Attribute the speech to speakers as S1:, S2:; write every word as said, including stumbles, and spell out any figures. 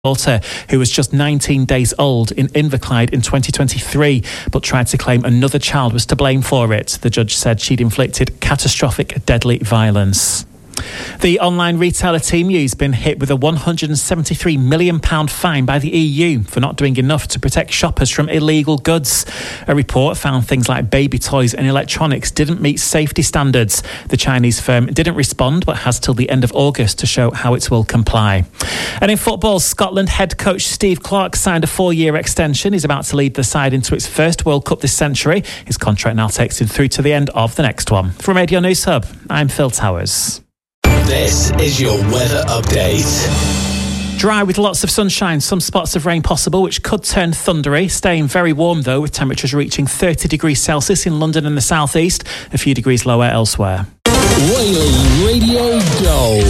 S1: daughter, who was just nineteen days old in Inverclyde in twenty twenty-three, but tried to claim another child was to blame for it. The judge said she'd inflicted catastrophic deadly violence. The online retailer Temu's been hit with a one hundred seventy-three million pounds fine by the E U for not doing enough to protect shoppers from illegal goods. A report found things like baby toys and electronics didn't meet safety standards. The Chinese firm didn't respond but has till the end of August to show how it will comply. And in football, Scotland head coach Steve Clarke signed a four-year extension. He's about to lead the side into its first World Cup this century. His contract now takes him through to the end of the next one. From Radio News Hub, I'm Phil Towers.
S2: This is your weather update.
S1: Dry with lots of sunshine, some spots of rain possible, which could turn thundery. Staying very warm, though, with temperatures reaching thirty degrees Celsius in London and the southeast, a few degrees lower elsewhere.
S2: Whaley Radio Gold.